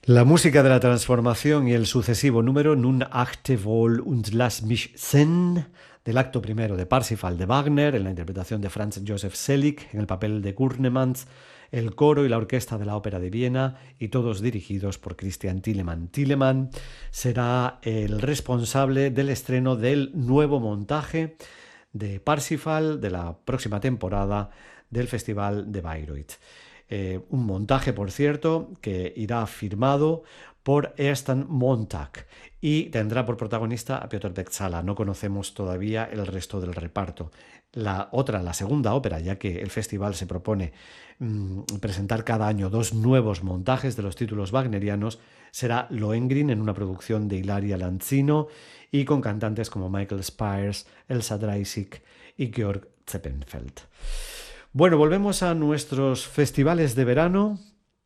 La música de la transformación y el sucesivo número Nun achte wohl und lass mich sehen del acto primero de Parsifal de Wagner en la interpretación de Franz Josef Selig en el papel de Gurnemanz, el coro y la orquesta de la Ópera de Viena y todos dirigidos por Christian Thielemann. Thielemann será el responsable del estreno del nuevo montaje de Parsifal de la próxima temporada del Festival de Bayreuth. Un montaje, por cierto, que irá firmado por Ersten Montag y tendrá por protagonista a Piotr Beczala. No conocemos todavía el resto del reparto. La segunda ópera, ya que el festival se propone presentar cada año dos nuevos montajes de los títulos wagnerianos, será Lohengrin en una producción de Ilaria Lanzino y con cantantes como Michael Spires, Elsa Dreisig y Georg Zeppenfeld. Bueno, volvemos a nuestros festivales de verano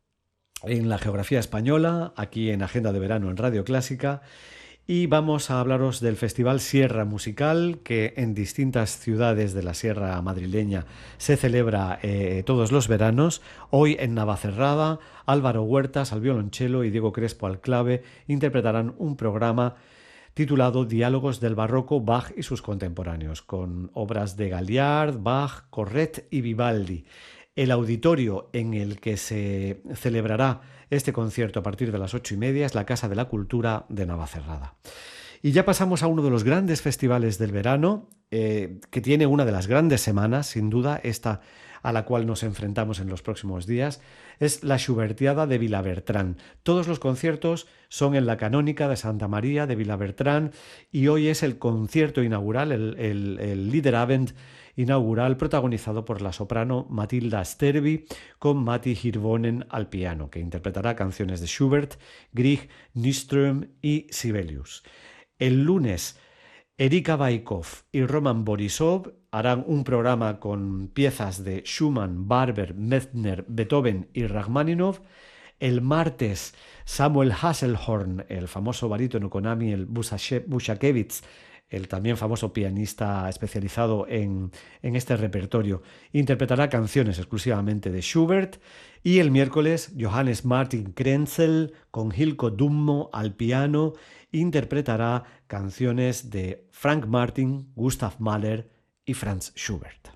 en la geografía española, aquí en Agenda de Verano en Radio Clásica, y vamos a hablaros del Festival Sierra Musical, que en distintas ciudades de la Sierra madrileña se celebra todos los veranos. Hoy en Navacerrada, Álvaro Huertas al violonchelo y Diego Crespo al clave interpretarán un programa titulado Diálogos del Barroco, Bach y sus contemporáneos, con obras de Galliard, Bach, Corret y Vivaldi. El auditorio en el que se celebrará este concierto a partir de las 8:30 es la Casa de la Cultura de Navacerrada. Y ya pasamos a uno de los grandes festivales del verano, que tiene una de las grandes semanas, sin duda, esta a la cual nos enfrentamos en los próximos días, es la Schubertiada de Villabertrán. Todos los conciertos son en la Canónica de Santa María de Villabertrán y hoy es el concierto inaugural, el Liederabend inaugural, protagonizado por la soprano Matilda Sterby con Matti Hirvonen al piano, que interpretará canciones de Schubert, Grieg, Nyström y Sibelius. El lunes, Erika Baikov y Roman Borisov harán un programa con piezas de Schumann, Barber, Mezner, Beethoven y Rachmaninoff. El martes, Samuel Hasselhorn, el famoso barítono con Amiel Bushakevich, el también famoso pianista especializado en este repertorio, interpretará canciones exclusivamente de Schubert. Y el miércoles, Johannes Martin Krenzel con Hilko Dummo al piano interpretará canciones de Frank Martin, Gustav Mahler y Franz Schubert.